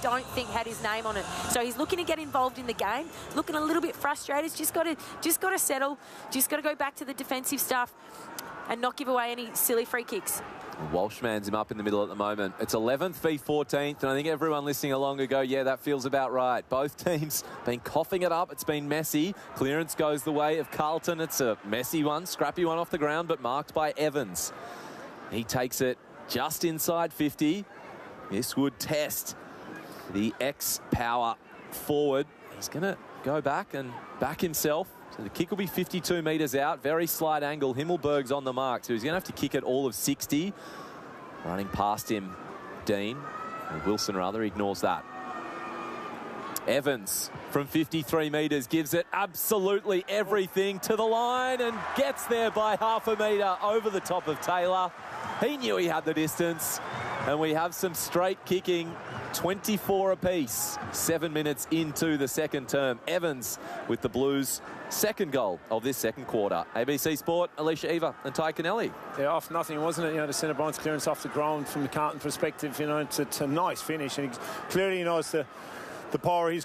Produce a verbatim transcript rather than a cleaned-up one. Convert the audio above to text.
don't think had his name on it. So he's looking to get involved in the game, looking a little bit frustrated. Just got to, just got to settle. Just got to go back to the defensive stuff and not give away any silly free kicks. Walsh mans him up in the middle at the moment. It's eleventh v fourteenth, and I think everyone listening along will go, yeah, that feels about right. Both teams been coughing it up. It's been messy. Clearance goes the way of Carlton. It's a messy one, scrappy one off the ground, but marked by Evans. He takes it just inside fifty. This would test the ex-power forward. He's going to go back and back himself. So the kick will be fifty-two metres out. Very slight angle. Himmelberg's on the mark, so he's going to have to kick it all of sixty. Running past him, Dean. Or Wilson, rather. He ignores that. Evans from fifty-three metres gives it absolutely everything to the line and gets there by half a metre over the top of Taylor. He knew he had the distance, and we have some straight kicking. twenty-four apiece, seven minutes into the second term. Evans with the Blues' second goal of this second quarter. A B C Sport, Alicia Eva and Ty Kennelly. Yeah, off nothing, wasn't it? You know, the centre bounce clearance off the ground from the Carlton perspective, you know, it's, it's a nice finish, and he clearly knows the, the power he's